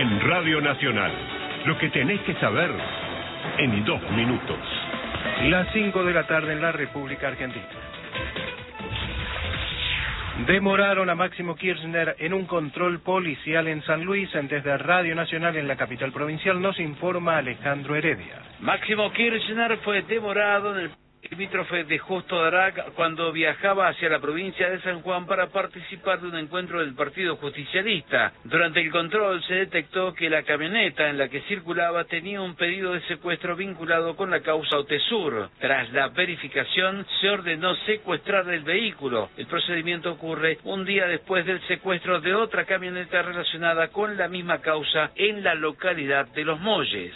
En Radio Nacional, lo que tenés que saber en 2 minutos. Las 5 de la tarde en la República Argentina. Demoraron a Máximo Kirchner en un control policial en San Luis. Desde Radio Nacional en la capital provincial nos informa Alejandro Heredia. Máximo Kirchner fue demorado en el limítrofe de Justo Darac cuando viajaba hacia la provincia de San Juan para participar de un encuentro del Partido Justicialista. Durante el control se detectó que la camioneta en la que circulaba tenía un pedido de secuestro vinculado con la causa Otesur. Tras la verificación se ordenó secuestrar el vehículo. El procedimiento ocurre un día después del secuestro de otra camioneta relacionada con la misma causa en la localidad de Los Molles.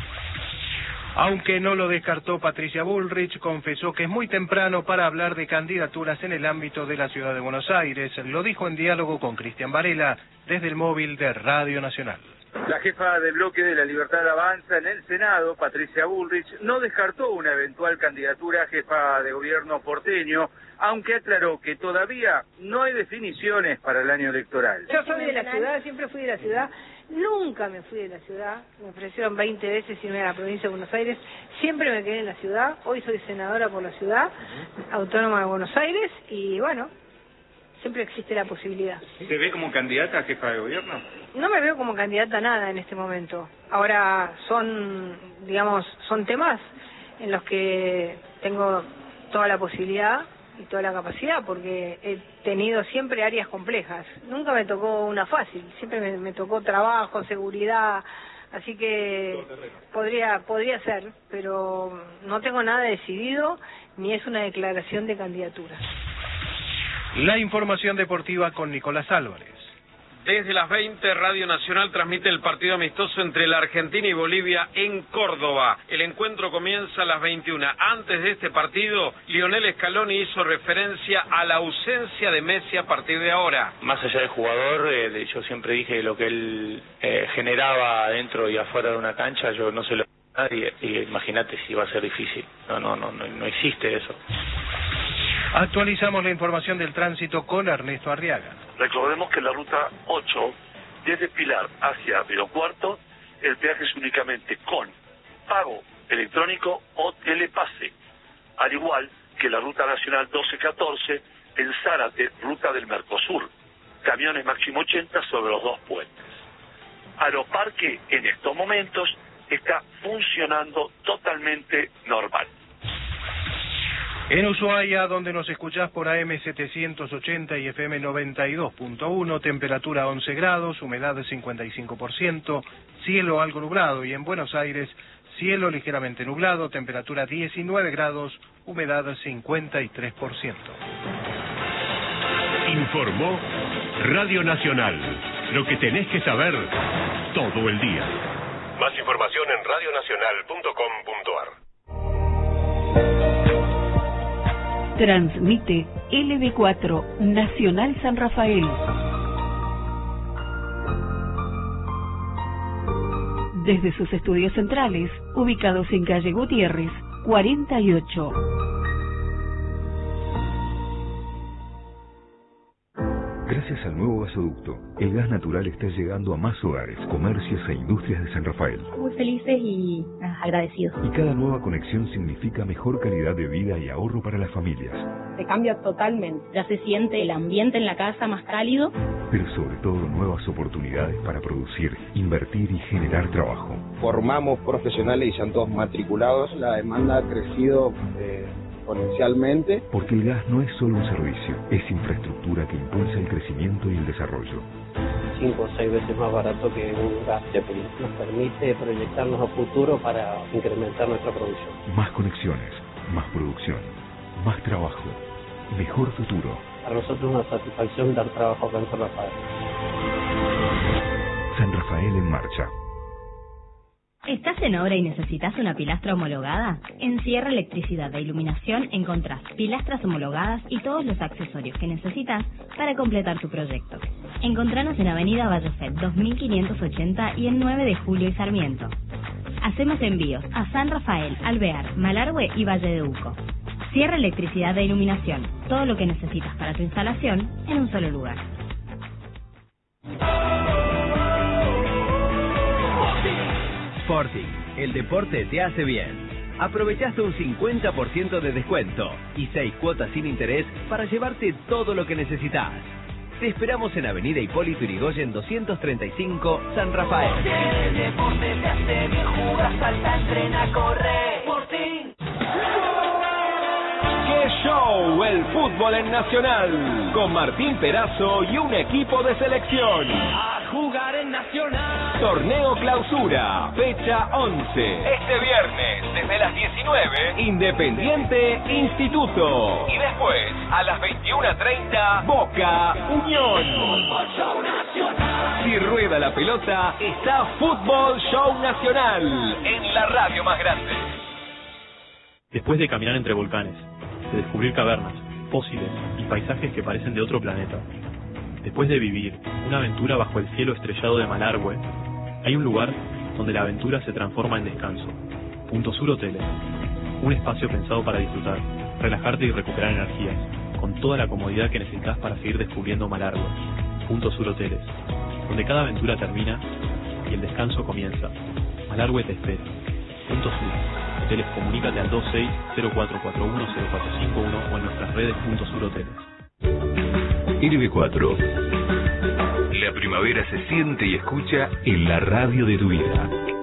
Aunque no lo descartó, Patricia Bullrich confesó que es muy temprano para hablar de candidaturas en el ámbito de la ciudad de Buenos Aires. Lo dijo en diálogo con Cristian Varela desde el móvil de Radio Nacional. La jefa del bloque de la Libertad Avanza en el Senado, Patricia Bullrich, no descartó una eventual candidatura a jefa de gobierno porteño, aunque aclaró que todavía no hay definiciones para el año electoral. Yo soy de la ciudad, siempre fui de la ciudad. Nunca me fui de la ciudad, me ofrecieron 20 veces irme a la provincia de Buenos Aires, siempre me quedé en la ciudad, hoy soy senadora por la ciudad, autónoma de Buenos Aires, y bueno, siempre existe la posibilidad. ¿Se ve como candidata a jefa de gobierno? No me veo como candidata a nada en este momento, ahora son temas en los que tengo toda la posibilidad y toda la capacidad, porque he tenido siempre áreas complejas. Nunca me tocó una fácil, siempre me tocó trabajo, seguridad, así que podría ser, pero no tengo nada decidido, ni es una declaración de candidatura. La información deportiva con Nicolás Álvarez. Desde las 20, Radio Nacional transmite el partido amistoso entre la Argentina y Bolivia en Córdoba. El encuentro comienza a las 21. Antes de este partido, Lionel Scaloni hizo referencia a la ausencia de Messi a partir de ahora. Más allá del jugador, yo siempre dije lo que él generaba dentro y afuera de una cancha, yo no se lo a nadie, y imagínate si va a ser difícil. No existe eso. Actualizamos la información del tránsito con Ernesto Arriaga. Recordemos que la ruta 8, desde Pilar hacia Río Cuarto, el peaje es únicamente con pago electrónico o telepase, al igual que la ruta nacional 1214 en Zárate, ruta del Mercosur, camiones máximo 80 sobre los 2 puentes. Aeroparque en estos momentos está funcionando totalmente normal. En Ushuaia, donde nos escuchás por AM 780 y FM 92.1, temperatura 11 grados, humedad 55%, cielo algo nublado, y en Buenos Aires, cielo ligeramente nublado, temperatura 19 grados, humedad 53%. Informó Radio Nacional, lo que tenés que saber todo el día. Más información en radionacional.com.ar. Transmite LB4 Nacional San Rafael. Desde sus estudios centrales, ubicados en calle Gutiérrez, 48. Gracias al nuevo gasoducto, el gas natural está llegando a más hogares, comercios e industrias de San Rafael. Muy felices y agradecidos. Y cada nueva conexión significa mejor calidad de vida y ahorro para las familias. Se cambia totalmente. Ya se siente el ambiente en la casa más cálido. Pero sobre todo nuevas oportunidades para producir, invertir y generar trabajo. Formamos profesionales y ya todos matriculados. La demanda ha crecido exponencialmente. Porque el gas no es solo un servicio, es infraestructura que impulsa el crecimiento y el desarrollo. 5 o 6 veces más barato que un gas Zeppelin. Nos permite proyectarnos a futuro para incrementar nuestra producción. Más conexiones, más producción, más trabajo, mejor futuro. Para nosotros es una satisfacción dar trabajo acá en San Rafael. San Rafael en marcha. ¿Estás en obra y necesitas una pilastra homologada? En Sierra Electricidad e Iluminación encontrás pilastras homologadas y todos los accesorios que necesitas para completar tu proyecto. Encontranos en Avenida Vallefet 2580 y en 9 de Julio y Sarmiento. Hacemos envíos a San Rafael, Alvear, Malargüe y Valle de Uco. Sierra Electricidad e Iluminación. Todo lo que necesitas para tu instalación en un solo lugar. Sporting. El deporte te hace bien. Aprovechaste un 50% de descuento y 6 cuotas sin interés para llevarte todo lo que necesitas. Te esperamos en Avenida Hipólito Yrigoyen 235, San Rafael. Porque el deporte te hace bien, jugar, salta, entrena, corre. Sporting. ¡Qué show! El fútbol en Nacional. Con Martín Perazo y un equipo de selección. A jugar en Nacional. Torneo Clausura, fecha 11. Este viernes, desde las 19, Independiente Instituto. Y después, a las 21:30, Boca Unión. Fútbol Show Nacional. Si rueda la pelota, está Fútbol Show Nacional. En la radio más grande. Después de caminar entre volcanes, de descubrir cavernas, fósiles y paisajes que parecen de otro planeta, después de vivir una aventura bajo el cielo estrellado de Malargüe, hay un lugar donde la aventura se transforma en descanso. Punto Sur Hoteles, un espacio pensado para disfrutar, relajarte y recuperar energías, con toda la comodidad que necesitas para seguir descubriendo Malargüe. Punto Sur Hoteles, donde cada aventura termina y el descanso comienza. Malargüe te espera. Punto Sur Hoteles, comunícate al 26-0441-0451 o en nuestras redes Punto Sur Hoteles. LB4. La primavera se siente y escucha en la radio de tu vida.